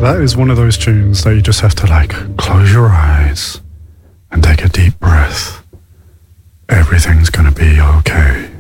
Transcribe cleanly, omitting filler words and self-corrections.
That is one of those tunes that you just have to like close your eyes and take a deep breath. Everything's gonna be okay.